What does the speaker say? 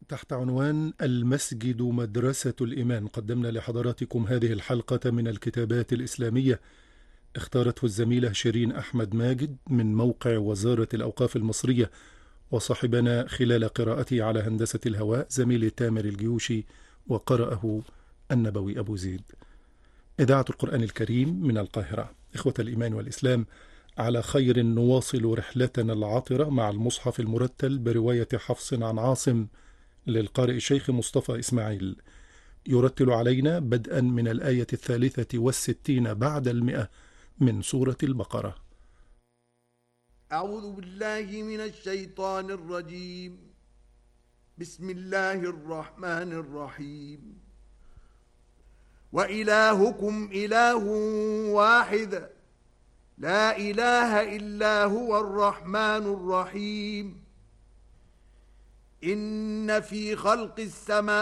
تحت عنوان المسجد مدرسة الإيمان قدمنا لحضراتكم هذه الحلقة من الكتابات الإسلامية اختارته الزميلة شيرين أحمد ماجد من موقع وزارة الأوقاف المصرية، وصاحبنا خلال قراءته على هندسة الهواء زميلي تامر الجيوشي، وقرأه النبوي أبو زيد. إذاعة القرآن الكريم من القاهرة. إخوة الإيمان والإسلام، على خير نواصل رحلتنا العطرة مع المصحف المرتل برواية حفص عن عاصم للقارئ الشيخ مصطفى إسماعيل، يرتل علينا بدءا من الآية 63 بعد 100 من سورة البقرة. أعوذ بالله من الشيطان الرجيم. بسم الله الرحمن الرحيم. وإلهكم إله واحد لا إله إلا هو الرحمن الرحيم. إن في خلق السماوات